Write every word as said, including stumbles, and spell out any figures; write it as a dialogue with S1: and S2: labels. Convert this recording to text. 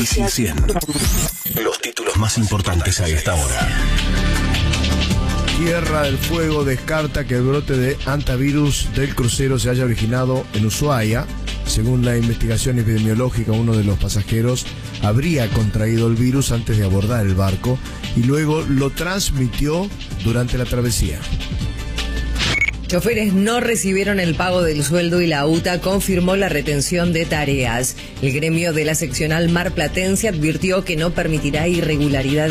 S1: cien. Los títulos más importantes a esta hora.
S2: Tierra del Fuego descarta que el brote de hantavirus del crucero se haya originado en Ushuaia. Según la investigación epidemiológica, uno de los pasajeros habría contraído el virus antes de abordar el barco y luego lo transmitió durante la travesía.
S3: Choferes no recibieron el pago del sueldo y la U T A confirmó la retención de tareas. El gremio de la seccional marplatense advirtió que no permitirá irregularidades